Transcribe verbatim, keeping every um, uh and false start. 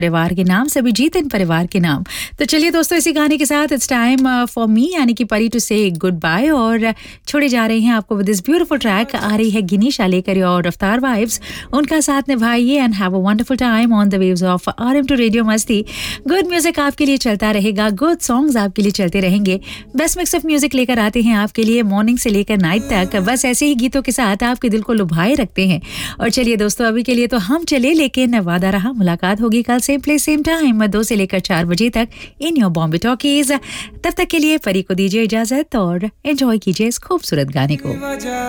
परिवार के नाम, सभी जीतन परिवार के नाम। तो चलिए दोस्तों, इसी गाने के साथ इट्स टाइम फॉर मी यानी कि परी टू से गुड बाय और छोड़े जा रहे हैं आपको विद दिस ब्यूटीफुल ट्रैक। आ रही है गिनीशा लेकर और रफ्तार वाइब्स, उनका साथ निभाइए and have a wonderful time on the waves of RM to radio मस्ती। गुड म्यूजिक आपके लिए चलता रहेगा, गुड सॉन्ग्स आपके लिए चलते रहेंगे। बेस्ट मिक्स ऑफ म्यूजिक लेकर आते हैं आपके लिए मॉर्निंग से लेकर नाइट तक, बस ऐसे ही गीतों के साथ आपके दिल को लुभाए रखते हैं। और चलिए दोस्तों, अभी के लिए तो हम चले, लेकिन वादा रहा मुलाकात होगी कल सेम प्लेस सेम टाइम दो से लेकर चार बजे तक इन योर बॉम्बे टॉकीज। तब तक के लिए परी को दीजिए इजाजत और एंजॉय कीजिए इस खूबसूरत गाने को।